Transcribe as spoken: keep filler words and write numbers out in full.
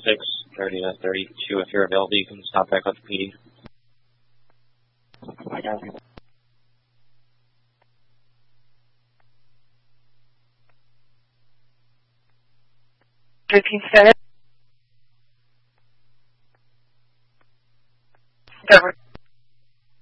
six, thirty to thirty-two. If you're available, you can stop back with the P D. I got you. thirteen seven. Over.